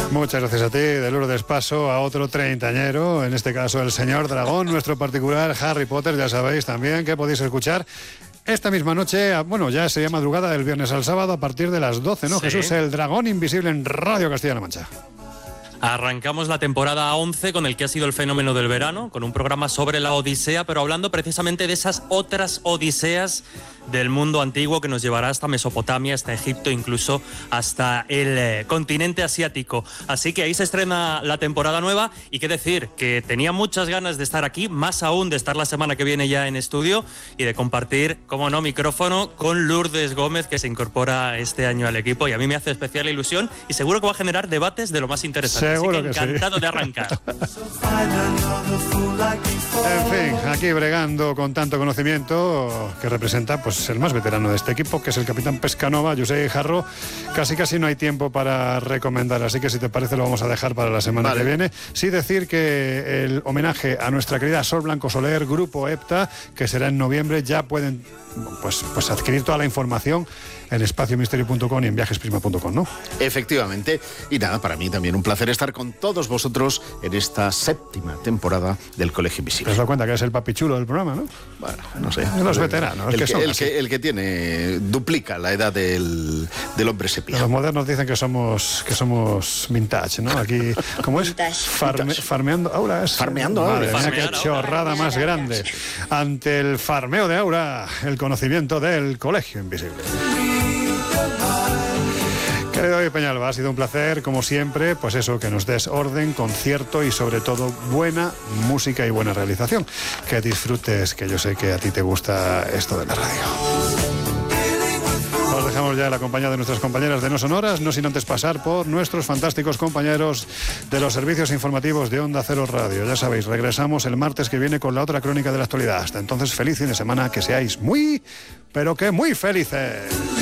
Muchas gracias a ti. De Lourdes paso a otro treintañero, en este caso el señor Dragón, nuestro particular Harry Potter. Ya sabéis también que podéis escuchar esta misma noche, bueno, ya sería madrugada del viernes al sábado a partir de las 12, ¿no? Sí. Jesús, el Dragón Invisible en Radio Castilla-La Mancha. Arrancamos la temporada 11 con el que ha sido el fenómeno del verano, con un programa sobre la Odisea, pero hablando precisamente de esas otras Odiseas del mundo antiguo que nos llevará hasta Mesopotamia, hasta Egipto, incluso hasta el continente asiático. Así que ahí se estrena la temporada nueva y qué decir, que tenía muchas ganas de estar aquí, más aún de estar la semana que viene ya en estudio y de compartir, como no, micrófono con Lourdes Gómez, que se incorpora este año al equipo y a mí me hace especial ilusión y seguro que va a generar debates de lo más interesante. Seguro. Así que encantado de arrancar. En fin, aquí bregando con tanto conocimiento que representa pues el más veterano de este equipo, que es el capitán Pescanova, José Jarro. Casi no hay tiempo para recomendar, así que si te parece lo vamos a dejar para la semana que viene. Sí decir que el homenaje a nuestra querida Sol Blanco Soler, Grupo EPTA, que será en noviembre, ya pueden pues adquirir toda la información en espaciomisterio.com y en viajesprisma.com, ¿no? Efectivamente. Y nada, para mí también un placer estar con todos vosotros en esta 7ª temporada del Colegio Invisible. ¿Te has dado cuenta que es el papichulo del programa, no? Bueno, no sé. Los veteranos. El que tiene, duplica la edad del hombre sepia. Los modernos dicen que somos vintage, ¿no? Aquí, ¿cómo es? Farmeando Aura. Farmeando Aura. Madre mía, qué chorrada más grande. Ante el farmeo de Aura, el conocimiento del Colegio Invisible. Querido David Peñalba, ha sido un placer, como siempre, pues eso, que nos des orden, concierto y sobre todo buena música y buena realización. Que disfrutes, que yo sé que a ti te gusta esto de la radio. Nos dejamos ya en la compañía de nuestras compañeras de No Sonoras, no sin antes pasar por nuestros fantásticos compañeros de los servicios informativos de Onda Cero Radio. Ya sabéis, regresamos el martes que viene con la otra crónica de la actualidad. Hasta entonces, feliz fin de semana, que seáis muy, pero que muy felices.